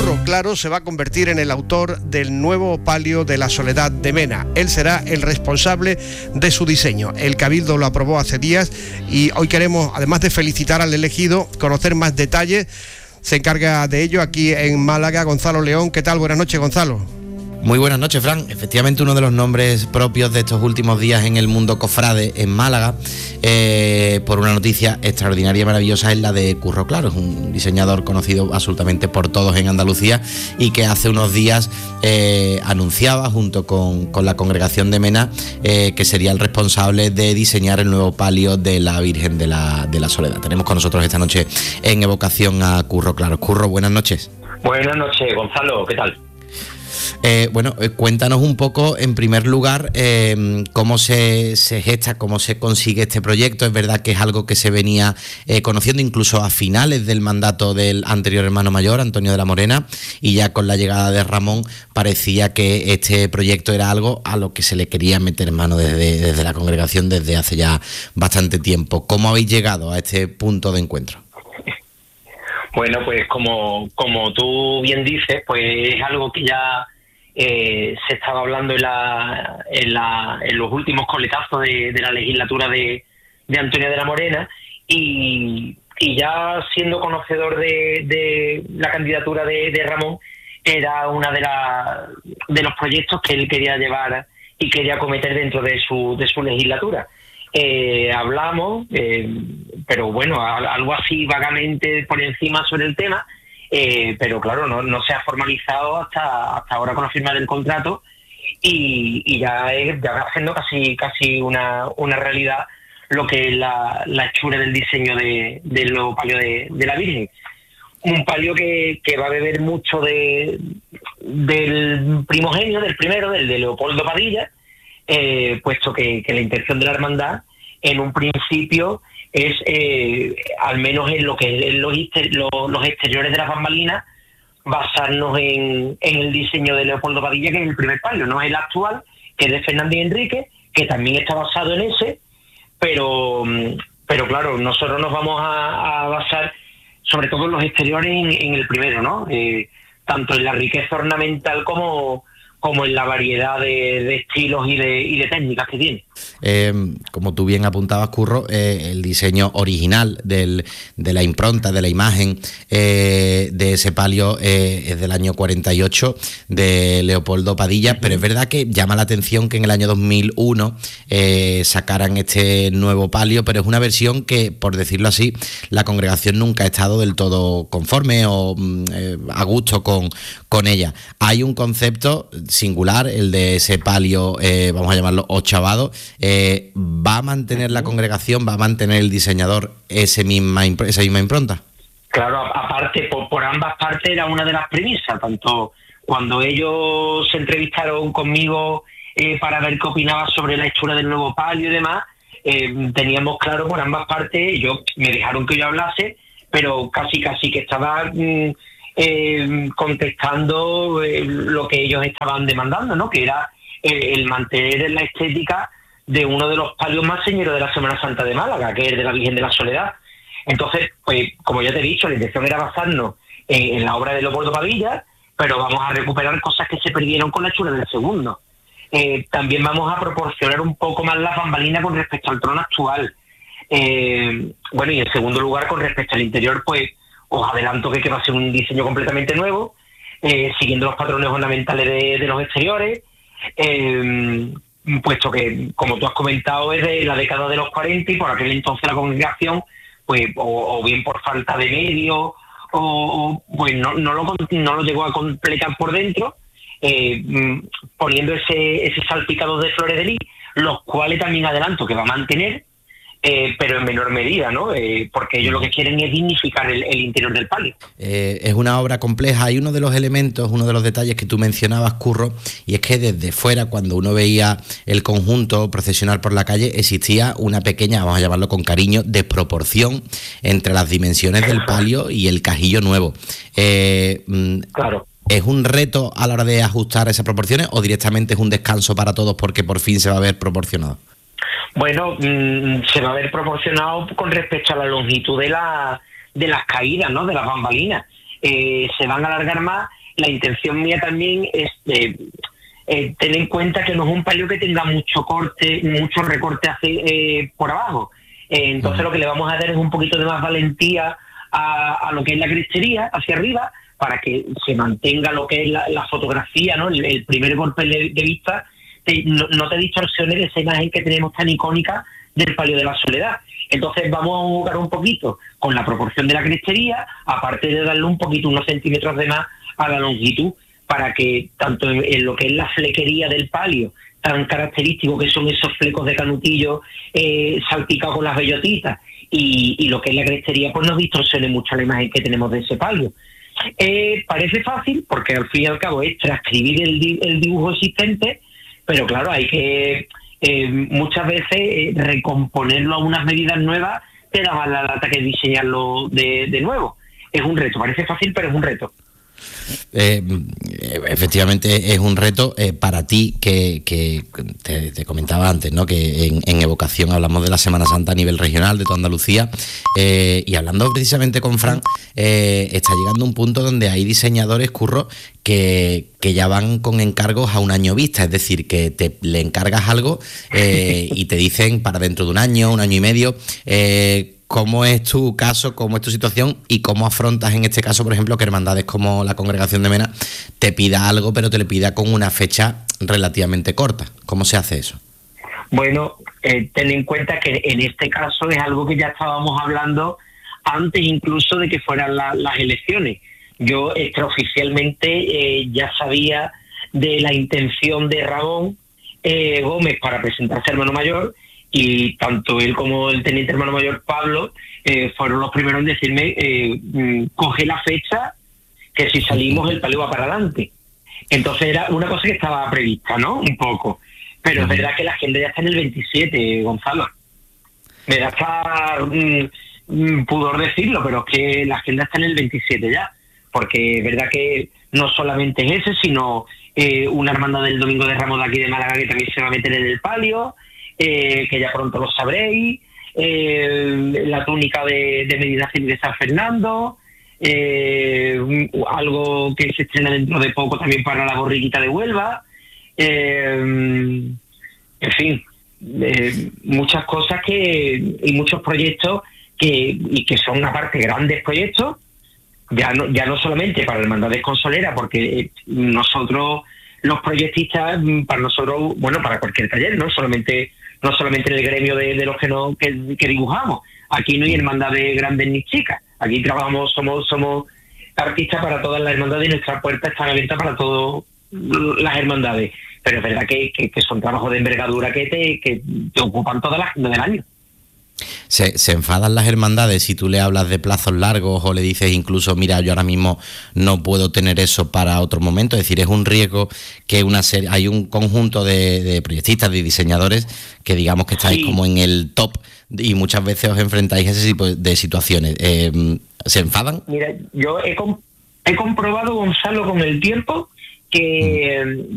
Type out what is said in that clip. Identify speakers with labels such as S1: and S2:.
S1: Curro Claro se va a convertir en el autor del nuevo palio de la Soledad de Mena. Él será el responsable de su diseño. El Cabildo lo aprobó hace días y hoy queremos, además de felicitar al elegido, conocer más detalles. Se encarga de ello aquí en Málaga Gonzalo León. ¿Qué tal? Buenas noches, Gonzalo.
S2: Muy buenas noches, Fran. Efectivamente, uno de los nombres propios de estos últimos días en el mundo cofrade en Málaga, por una noticia extraordinaria y maravillosa, es la de Curro Claro. Es un diseñador conocido absolutamente por todos en Andalucía y que hace unos días anunciaba, junto con la congregación de Mena, que sería el responsable de diseñar el nuevo palio de la Virgen de la Soledad. Tenemos con nosotros esta noche en evocación a Curro Claro. Curro, buenas noches.
S3: Buenas noches, Gonzalo. ¿Qué tal?
S2: Cuéntanos un poco, en primer lugar, cómo se gesta, cómo se consigue este proyecto. Es verdad que es algo que se venía conociendo incluso a finales del mandato del anterior hermano mayor, Antonio de la Morena, y ya con la llegada de Ramón parecía que este proyecto era algo a lo que se le quería meter en mano desde la congregación desde hace ya bastante tiempo. ¿Cómo habéis llegado a este punto de encuentro?
S3: Bueno, pues como tú bien dices, pues es algo que ya se estaba hablando en los últimos coletazos de la legislatura de Antonio de la Morena, y ya siendo conocedor de la candidatura de Ramón, era una de los proyectos que él quería llevar y quería acometer dentro de su legislatura. Hablamos, pero bueno, algo así vagamente por encima sobre el tema, pero claro, no se ha formalizado hasta ahora con la firma del contrato, y ya va siendo casi una realidad lo que es la hechura del diseño del nuevo palio de la Virgen. Un palio que va a beber mucho del primogenio, del primero, del de Leopoldo Padilla, puesto que la intención de la hermandad en un principio es, al menos en lo que es los exteriores de las bambalinas, basarnos en el diseño de Leopoldo Padilla, que es el primer palio, no es el actual, que es de Fernández Enrique, que también está basado en ese, pero claro, nosotros nos vamos a basar sobre todo en los exteriores en el primero, ¿no? Tanto en la riqueza ornamental como en la variedad de estilos y de técnicas que tiene.
S2: Como tú bien apuntabas, Curro, el diseño original de la impronta, de la imagen de ese palio es del año 48, de Leopoldo Padilla, pero es verdad que llama la atención que en el año 2001 sacaran este nuevo palio, pero es una versión que, por decirlo así, la congregación nunca ha estado del todo conforme o a gusto con ella. Hay un concepto singular, el de ese palio, vamos a llamarlo ochavado. ¿Va a mantener la congregación, va a mantener el diseñador esa misma impronta?
S3: Claro, aparte, por ambas partes era una de las premisas, tanto cuando ellos se entrevistaron conmigo para ver qué opinaba sobre la hechura del nuevo palio y demás, teníamos claro por ambas partes. Me dejaron que yo hablase, pero casi que estaba contestando lo que ellos estaban demandando, ¿no? Que era el mantener la estética de uno de los palios más señeros de la Semana Santa de Málaga, que es el de la Virgen de la Soledad. Entonces, pues, como ya te he dicho, la intención era basarnos en la obra de Leopoldo Padilla, pero vamos a recuperar cosas que se perdieron con la hechura del segundo. También vamos a proporcionar un poco más la bambalina con respecto al trono actual. Bueno, y en segundo lugar, con respecto al interior, pues os adelanto que va a ser un diseño completamente nuevo, siguiendo los patrones ornamentales de los exteriores, puesto que, como tú has comentado, es de la década de los 40, y por aquel entonces la congregación, pues, o bien por falta de medios, o pues no lo llegó a completar por dentro, poniendo ese salpicado de flores de lis, los cuales también adelanto que va a mantener, pero en menor medida, ¿no? Porque ellos lo que quieren es dignificar el interior del palio.
S2: Es una obra compleja. Hay uno de los elementos, uno de los detalles que tú mencionabas, Curro, y es que desde fuera, cuando uno veía el conjunto procesionar por la calle, existía una pequeña, vamos a llamarlo con cariño, desproporción entre las dimensiones del palio y el cajillo nuevo.
S3: Claro.
S2: ¿Es un reto a la hora de ajustar esas proporciones o directamente es un descanso para todos porque por fin se va a ver proporcionado?
S3: Bueno, se va a ver proporcionado con respecto a la longitud de las caídas, ¿no? De las bambalinas. se van a alargar más. La intención mía también es tener en cuenta que no es un palio que tenga mucho recorte por abajo. Entonces lo que le vamos a dar es un poquito de más valentía a lo que es la crestería hacia arriba, para que se mantenga lo que es la fotografía, ¿no? El primer golpe de vista no te distorsione de esa imagen que tenemos tan icónica del palio de la Soledad. Entonces vamos a jugar un poquito con la proporción de la crestería, aparte de darle un poquito, unos centímetros de más a la longitud, para que tanto en lo que es la flequería del palio, tan característico que son esos flecos de canutillo salpicados con las bellotitas, y lo que es la crestería, pues no distorsione mucho la imagen que tenemos de ese palio. Parece fácil, porque al fin y al cabo es transcribir el dibujo existente, pero claro, hay que muchas veces recomponerlo a unas medidas nuevas te da más la lata que diseñarlo de nuevo. Es un reto, parece fácil, pero es un reto.
S2: Efectivamente es un reto para ti, que te comentaba antes, ¿no? Que en Evocación hablamos de la Semana Santa a nivel regional de toda Andalucía, y hablando precisamente con Fran, está llegando un punto donde hay diseñadores, Curro, que ya van con encargos a un año vista, es decir, que le encargas algo y te dicen para dentro de un año y medio. ¿Cómo es tu caso, cómo es tu situación y cómo afrontas en este caso, por ejemplo, que hermandades como la Congregación de Mena te pida algo, pero te le pida con una fecha relativamente corta? ¿Cómo se hace eso?
S3: Bueno, ten en cuenta que en este caso es algo que ya estábamos hablando antes incluso de que fueran las elecciones. Yo extraoficialmente ya sabía de la intención de Ramón Gómez para presentarse hermano mayor, y tanto él como el teniente hermano mayor Pablo fueron los primeros en decirme coge la fecha, que si salimos el palio va para adelante. Entonces era una cosa que estaba prevista, ¿no? Un poco. Pero es verdad que la agenda ya está en el 27, Gonzalo. Me da hasta pudor decirlo, pero es que la agenda está en el 27 ya. Porque es verdad que no solamente es ese, sino una hermandad del Domingo de Ramos de aquí de Málaga que también se va a meter en el palio, que ya pronto lo sabréis, la túnica de Medina Civil de San Fernando, algo que se estrena dentro de poco también para la borriquita de Huelva, en fin, muchas cosas y muchos proyectos que son aparte grandes proyectos, ya no solamente para hermandades consoleras, porque nosotros los proyectistas, para nosotros, bueno, para cualquier taller, no solamente en el gremio de los que dibujamos. Aquí no hay hermandades grandes ni chicas. Aquí trabajamos, somos artistas para todas las hermandades y nuestras puertas están abiertas para todas las hermandades. Pero es verdad que son trabajos de envergadura que te ocupan toda la agenda del año.
S2: ¿Se enfadan las hermandades si tú le hablas de plazos largos o le dices incluso, mira, yo ahora mismo no puedo tener eso para otro momento? Es decir, es un riesgo que hay un conjunto de proyectistas, de diseñadores, que digamos que estáis como en el top y muchas veces os enfrentáis a ese tipo de situaciones. ¿Se enfadan?
S3: Mira, yo he comprobado, Gonzalo, con el tiempo que